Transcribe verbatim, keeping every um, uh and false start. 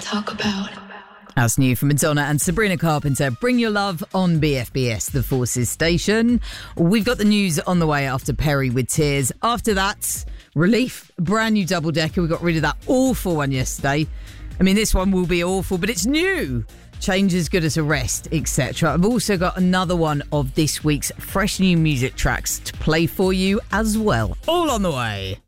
talk about. That's new from Madonna and Sabrina Carpenter. Bring Your Love on B F B S, the Forces station. We've got the news on the way after Perry with Tears. After that, Relief, brand new double-decker. We got rid of that awful one yesterday. I mean, this one will be awful, but it's new. Change as good as a rest, et cetera. I've also got another one of this week's fresh new music tracks to play for you as well. All on the way.